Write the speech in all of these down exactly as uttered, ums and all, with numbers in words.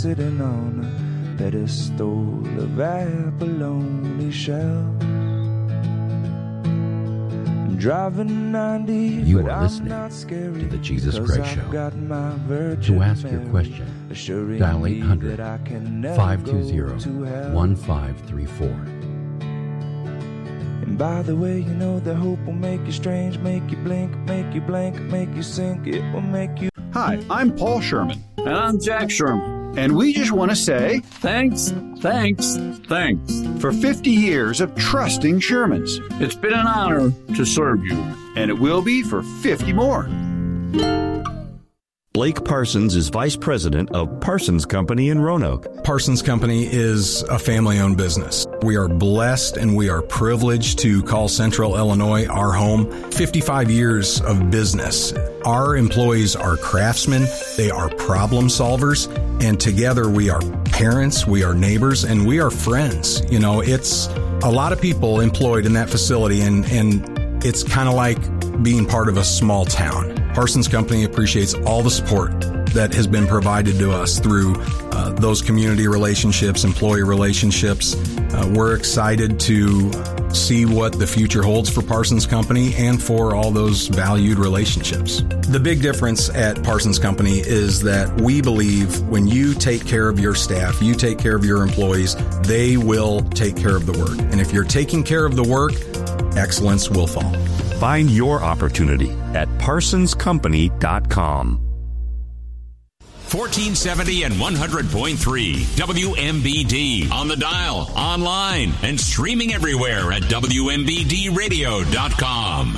sitting on a pedestal of abalone shell. Driving ninety, you but are I'm listening not scary to the Jesus because Christ I've Show. got my To Virgin ask your Mary question, assuring dial eight me hundred, that I can never five two go zero, to hell. one five three four. And by the way, you know that hope will make you strange, make you blink, make you blank, make you sink, it will make you... Hi, I'm Paul Sherman. And I'm Jack Sherman. And we just want to say... Thanks, thanks, thanks. For fifty years of trusting Shermans. It's been an honor to serve you. And it will be for fifty more. Blake Parsons is vice president of Parsons Company in Roanoke. Parsons Company is a family-owned business. We are blessed and we are privileged to call Central Illinois our home. fifty-five years of business. Our employees are craftsmen, they are problem solvers, and together we are parents, we are neighbors, and we are friends. You know, it's a lot of people employed in that facility, and, and it's kind of like being part of a small town. Parsons Company appreciates all the support that has been provided to us through uh, those community relationships, employee relationships. Uh, we're excited to see what the future holds for Parsons Company and for all those valued relationships. The big difference at Parsons Company is that we believe when you take care of your staff, you take care of your employees, they will take care of the work. And if you're taking care of the work, excellence will follow. Find your opportunity at parsons company dot com. fourteen seventy and one hundred point three W M B D on the dial, online, and streaming everywhere at W M B D radio dot com.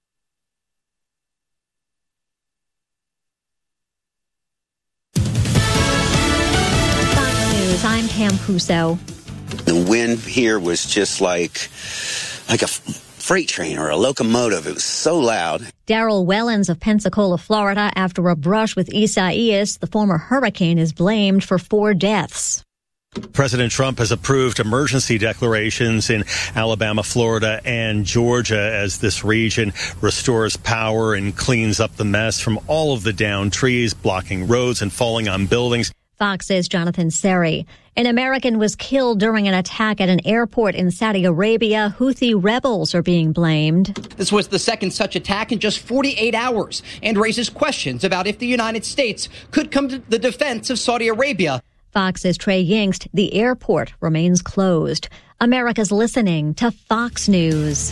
Fox News, I'm Pam Puso. The wind here was just like like a freight train or a locomotive. It was so loud. Daryl Wellens of Pensacola, Florida, after a brush with Isaias, the former hurricane, is blamed for four deaths. President Trump has approved emergency declarations in Alabama, Florida, and Georgia as this region restores power and cleans up the mess from all of the downed trees, blocking roads and falling on buildings. Fox says Jonathan Seri. An American was killed during an attack at an airport in Saudi Arabia. Houthi rebels are being blamed. This was the second such attack in just forty-eight hours and raises questions about if the United States could come to the defense of Saudi Arabia. Fox says Trey Yingst, the airport remains closed. America's listening to Fox News.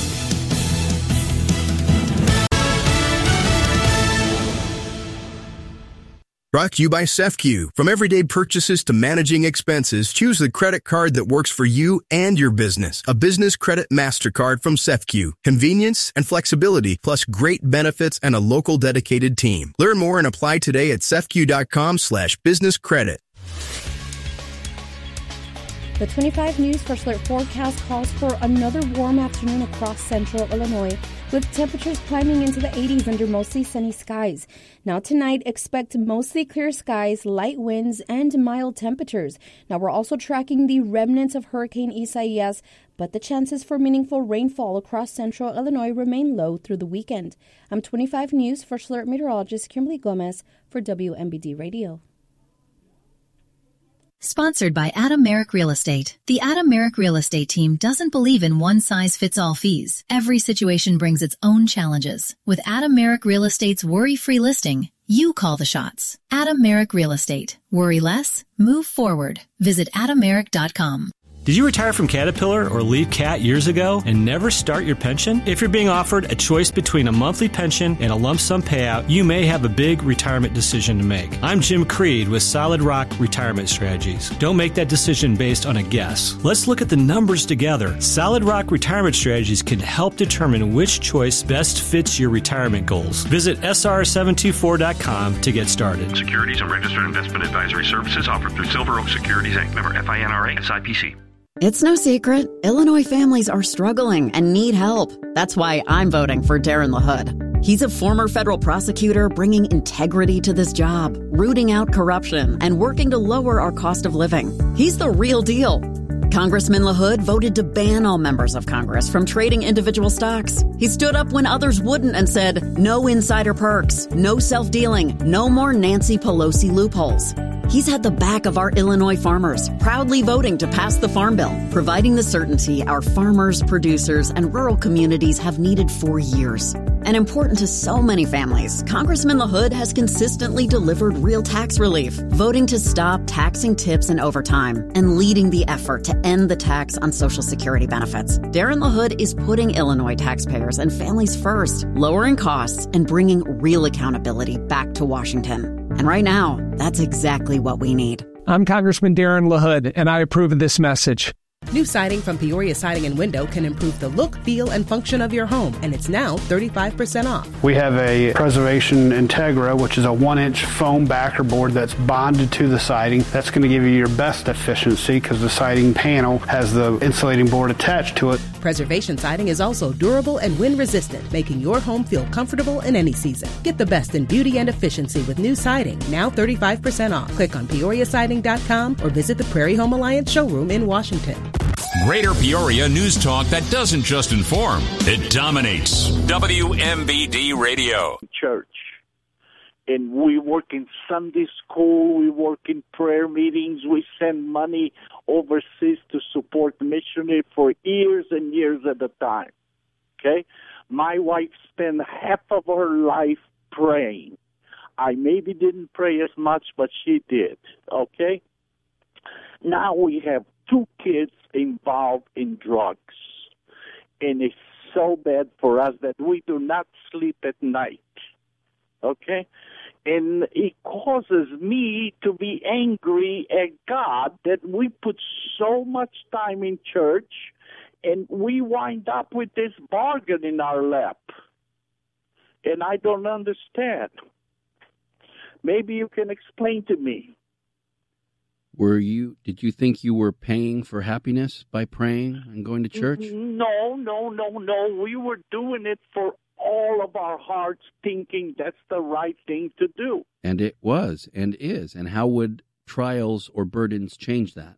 Brought to you by SEFCU. From everyday purchases to managing expenses, choose the credit card that works for you and your business. A business credit MasterCard from SEFCU. Convenience and flexibility, plus great benefits and a local dedicated team. Learn more and apply today at sefcu.com slash business credit. The twenty-five News First Alert forecast calls for another warm afternoon across central Illinois, with temperatures climbing into the eighties under mostly sunny skies. Now tonight, expect mostly clear skies, light winds, and mild temperatures. Now we're also tracking the remnants of Hurricane Isaias, but the chances for meaningful rainfall across central Illinois remain low through the weekend. I'm twenty-five News First Alert meteorologist Kimberly Gomez for W M B D Radio. Sponsored by Adam Merrick Real Estate. The Adam Merrick Real Estate team doesn't believe in one-size-fits-all fees. Every situation brings its own challenges. With Adam Merrick Real Estate's worry-free listing, you call the shots. Adam Merrick Real Estate. Worry less, move forward. Visit adam merrick dot com. Did you retire from Caterpillar or leave Cat years ago and never start your pension? If you're being offered a choice between a monthly pension and a lump sum payout, you may have a big retirement decision to make. I'm Jim Creed with Solid Rock Retirement Strategies. Don't make that decision based on a guess. Let's look at the numbers together. Solid Rock Retirement Strategies can help determine which choice best fits your retirement goals. Visit S R seven two four dot com to get started. Securities and registered investment advisory services offered through Silver Oak Securities Incorporated. Member F I N R A S I P C. It's no secret, Illinois families are struggling and need help. That's why I'm voting for Darren LaHood. He's a former federal prosecutor bringing integrity to this job, rooting out corruption, and working to lower our cost of living. He's the real deal. Congressman LaHood voted to ban all members of Congress from trading individual stocks. He stood up when others wouldn't and said, no insider perks, no self-dealing, no more Nancy Pelosi loopholes. He's had the back of our Illinois farmers, proudly voting to pass the Farm Bill, providing the certainty our farmers, producers, and rural communities have needed for years. And important to so many families, Congressman LaHood has consistently delivered real tax relief, voting to stop taxing tips and overtime, and leading the effort to end the tax on Social Security benefits. Darren LaHood is putting Illinois taxpayers and families first, lowering costs and bringing real accountability back to Washington. And right now, that's exactly what we need. I'm Congressman Darren LaHood, and I approve of this message. New siding from Peoria Siding and Window can improve the look, feel, and function of your home, and it's now thirty-five percent off. We have a Preservation Integra, which is a one-inch foam backer board that's bonded to the siding. That's going to give you your best efficiency because the siding panel has the insulating board attached to it. Preservation Siding is also durable and wind-resistant, making your home feel comfortable in any season. Get the best in beauty and efficiency with new siding, now thirty-five percent off. Click on Peoria Siding dot com or visit the Prairie Home Alliance showroom in Washington. Greater Peoria news talk that doesn't just inform, it dominates. W M B D Radio. Church. And we work in Sunday school, we work in prayer meetings, we send money overseas to support missionaries for years and years at a time. Okay? My wife spent half of her life praying. I maybe didn't pray as much, but she did. Okay? Now we have two kids involved in drugs. And it's so bad for us that we do not sleep at night. Okay? And it causes me to be angry at God that we put so much time in church and we wind up with this bargain in our lap. And I don't understand. Maybe you can explain to me. Were you, did you think you were paying for happiness by praying and going to church? No, no, no, no. We were doing it for all of our hearts, thinking that's the right thing to do. And it was and is. And how would trials or burdens change that?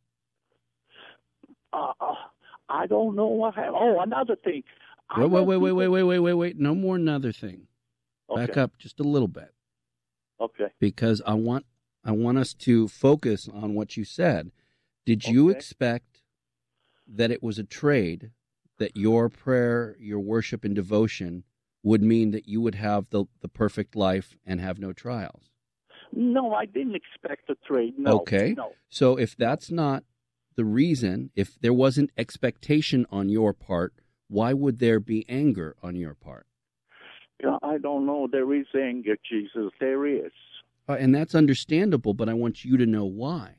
Uh, I don't know what happened. Oh, another thing. Wait, wait, wait, wait, wait, wait, wait, wait, wait. No more another thing. Okay. Back up just a little bit. Okay. Because I want I want us to focus on what you said. Did you okay. expect that it was a trade, that your prayer, your worship and devotion would mean that you would have the, the perfect life and have no trials? No, I didn't expect a trade. No. Okay. No. So if that's not the reason, if there wasn't expectation on your part, why would there be anger on your part? Yeah, I don't know. There is anger, Jesus. There is. Uh, and that's understandable, but I want you to know why.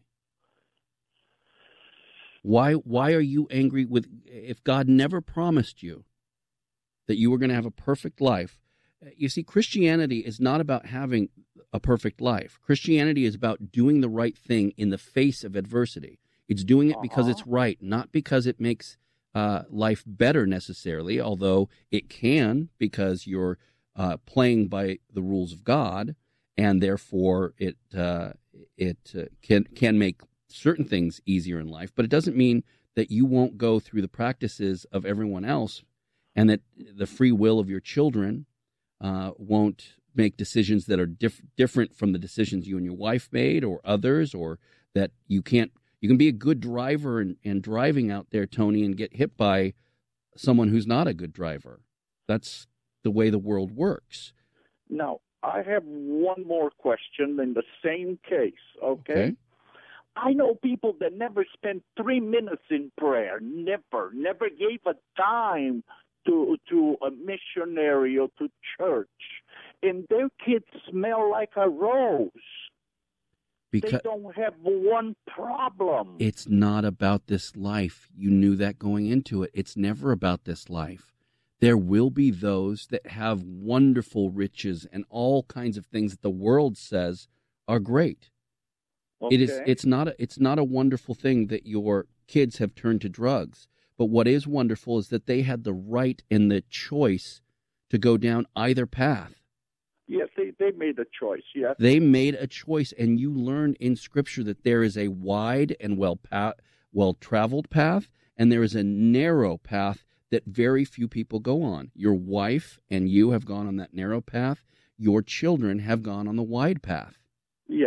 Why why are you angry with, if God never promised you that you were going to have a perfect life? You see, Christianity is not about having a perfect life. Christianity is about doing the right thing in the face of adversity. It's doing it because it's right, not because it makes uh, life better necessarily, although it can, because you're uh, playing by the rules of God, and therefore it uh, it uh, can can make certain things easier in life. But it doesn't mean that you won't go through the practices of everyone else, and that the free will of your children uh, won't make decisions that are diff- different from the decisions you and your wife made or others, or that you can't. You can be a good driver and, and driving out there, Tony, and get hit by someone who's not a good driver. That's the way the world works. Now, I have one more question in the same case, okay? okay? I know people that never spent three minutes in prayer, never, never gave a dime to to a missionary or to church, and their kids smell like a rose. Because they don't have one problem. It's not about this life. You knew that going into it. It's never about this life. There will be those that have wonderful riches and all kinds of things that the world says are great. Okay. It is. It's not. A, it's not a wonderful thing that your kids have turned to drugs. But what is wonderful is that they had the right and the choice to go down either path. Yes, they, they made a choice, yes. They made a choice, and you learn in Scripture that there is a wide and well pa- well-traveled path, and there is a narrow path that very few people go on. Your wife and you have gone on that narrow path. Your children have gone on the wide path. Yes,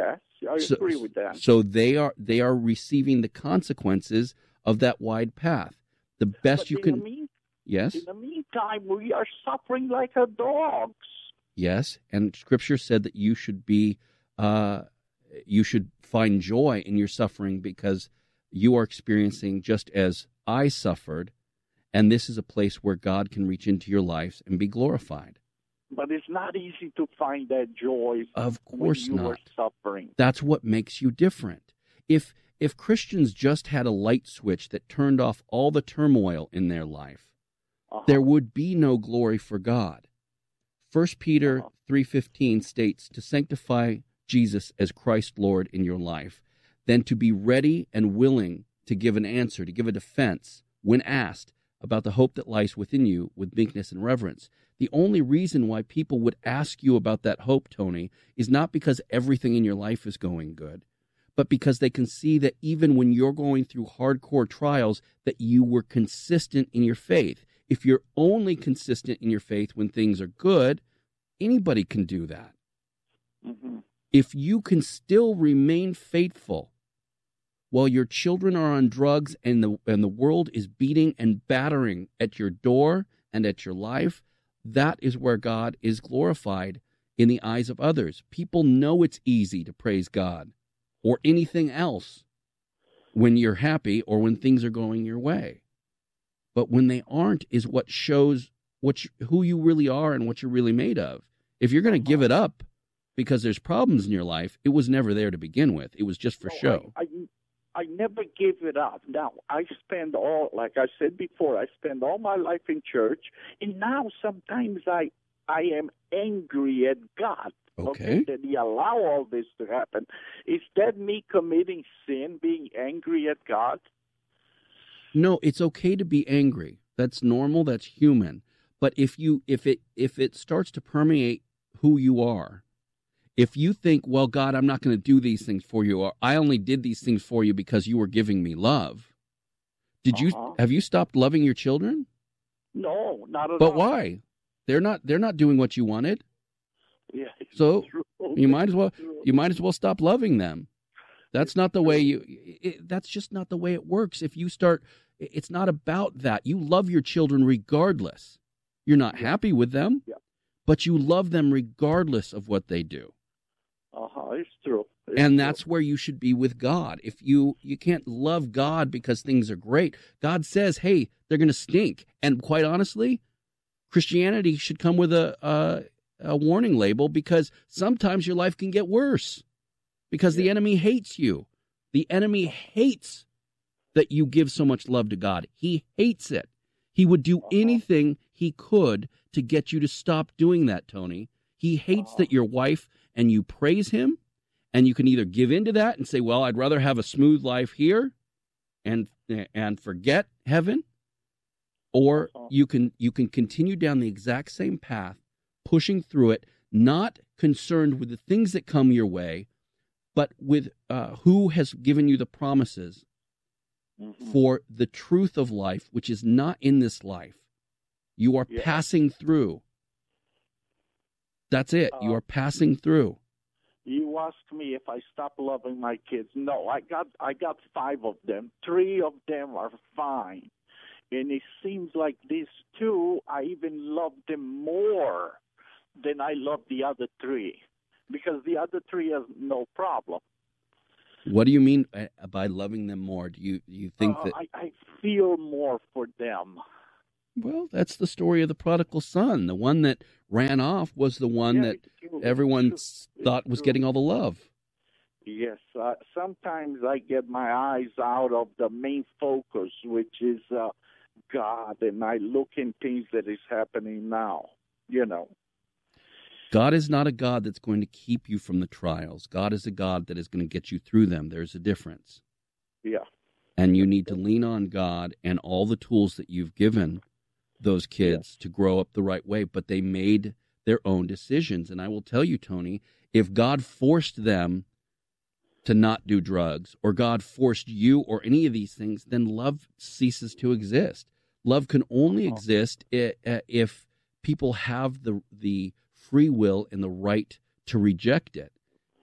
I so, agree with that. So they are they are receiving the consequences of that wide path. The best but you in can. The mean, yes. In the meantime, we are suffering like a dogs. Yes, and Scripture said that you should be, uh, you should find joy in your suffering because you are experiencing just as I suffered, and this is a place where God can reach into your lives and be glorified. But it's not easy to find that joy. Of course when you not. are suffering. That's what makes you different. If if Christians just had a light switch that turned off all the turmoil in their life, uh-huh. there would be no glory for God. First Peter uh-huh. three fifteen states to sanctify Jesus as Christ Lord in your life, then to be ready and willing to give an answer, to give a defense when asked about the hope that lies within you with meekness and reverence. The only reason why people would ask you about that hope, Tony, is not because everything in your life is going good, but because they can see that even when you're going through hardcore trials, that you were consistent in your faith. If you're only consistent in your faith when things are good, anybody can do that. Mm-hmm. If you can still remain faithful while your children are on drugs and the and the world is beating and battering at your door and at your life, that is where God is glorified in the eyes of others. People know it's easy to praise God or anything else when you're happy or when things are going your way. But when they aren't is what shows what you, who you really are and what you're really made of. If you're going to give it up because there's problems in your life, it was never there to begin with. It was just for no, show. I, I, I never gave it up. Now, I spend all, like I said before, I spend all my life in church, and now sometimes I I am angry at God. Okay. okay. That He allow all this to happen. Is that me committing sin, being angry at God? No, it's okay to be angry. That's normal. That's human. But if you if it if it starts to permeate who you are, if you think, well, God, I'm not going to do these things for you, or I only did these things for you because you were giving me love, did uh-huh. you have you stopped loving your children? No, not at but all. But why? They're not they're not doing what you wanted. Yeah. So true. you might as well you might as well stop loving them. That's not the way you it, that's just not the way it works. If you start, it's not about that. You love your children regardless. You're not yeah. happy with them, yeah. but you love them regardless of what they do. Uh-huh, it's true. It's and true. That's where you should be with God. If you, you can't love God because things are great. God says, hey, they're going to stink. And quite honestly, Christianity should come with a, a, a warning label because sometimes your life can get worse because yeah. the enemy hates you. The enemy hates that you give so much love to God. He hates it. He would do uh-huh. anything he could to get you to stop doing that, Tony. He hates uh-huh. that your wife and you praise him, and you can either give into that and say, well, I'd rather have a smooth life here and and forget heaven, or uh-huh. you can you can continue down the exact same path, pushing through it, not concerned with the things that come your way, but with uh, who has given you the promises mm-hmm. for the truth of life, which is not in this life. You are yeah. passing through. That's it. Uh, you are passing through. You asked me if I stop loving my kids. No, I got I got five of them. Three of them are fine. And it seems like these two, I even love them more than I love the other three. Because the other three have no problem. What do you mean by loving them more? Do you, do you think uh, that... I, I feel more for them. Well, that's the story of the prodigal son. The one that ran off was the one yeah, that true, everyone thought was true. getting all the love. Yes. Uh, sometimes I get my eyes out of the main focus, which is uh, God, and I look in things that is happening now, you know. God is not a God that's going to keep you from the trials. God is a God that is going to get you through them. There's a difference. Yeah. And you need to lean on God and all the tools that you've given those kids to grow up the right way, but they made their own decisions. And I will tell you, Tony, if God forced them to not do drugs, or God forced you or any of these things, then love ceases to exist. Love can only oh. exist if people have the the free will and the right to reject it.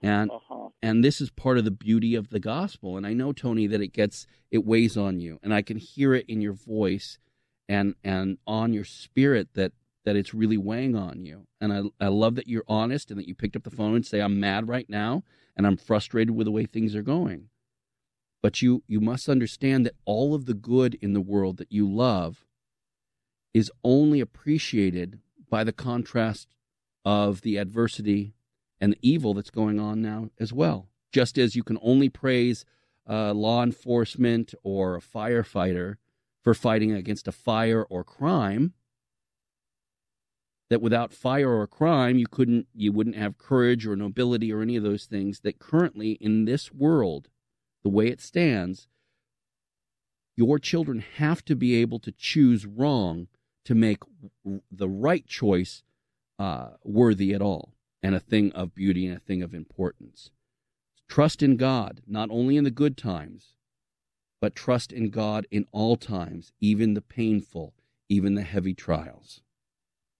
And Uh-huh. and this is part of the beauty of the gospel. And I know, Tony, that it gets it weighs on you, and I can hear it in your voice and and on your spirit that that it's really weighing on you. And I I love that you're honest and that you picked up the phone and say, I'm mad right now and I'm frustrated with the way things are going. But you you must understand that all of the good in the world that you love is only appreciated by the contrast of the adversity and the evil that's going on now as well. Just as you can only praise uh, law enforcement or a firefighter for fighting against a fire or crime, that without fire or crime, you couldn't, you wouldn't have courage or nobility or any of those things that currently in this world, the way it stands, your children have to be able to choose wrong to make the right choice uh, worthy at all, and a thing of beauty and a thing of importance. Trust in God, not only in the good times, but trust in God in all times, even the painful, even the heavy trials.